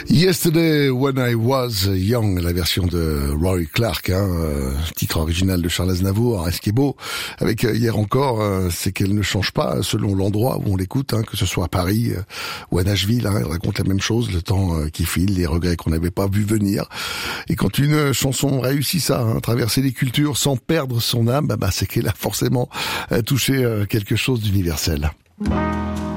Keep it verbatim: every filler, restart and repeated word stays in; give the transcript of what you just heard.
Yesterday When I Was Young, la version de Roy Clark, hein, euh, titre original de Charles Aznavour. Ce qui est beau avec euh, Hier encore, euh, c'est qu'elle ne change pas selon l'endroit où on l'écoute, hein, que ce soit à Paris euh, ou à Nashville. Hein, elle raconte la même chose, le temps euh, qui file, les regrets qu'on n'avait pas vu venir. Et quand une chanson réussit ça, hein, traverser les cultures sans perdre son âme, bah, bah, c'est qu'elle a forcément euh, touché euh, quelque chose d'universel.